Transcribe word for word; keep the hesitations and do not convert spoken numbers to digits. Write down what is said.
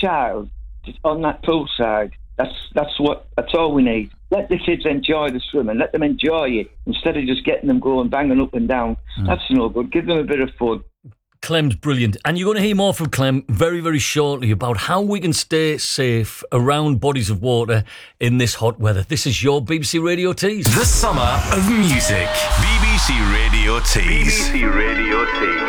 child just on that poolside. That's that's what that's all we need. Let the kids enjoy the swimming. Let them enjoy it instead of just getting them going banging up and down. Mm. That's no good. Give them a bit of fun. Clem's brilliant. And you're going to hear more from Clem very, very shortly about how we can stay safe around bodies of water in this hot weather. This is your B B C Radio Tees. The summer of music. B B C Radio Tees. B B C Radio Tees.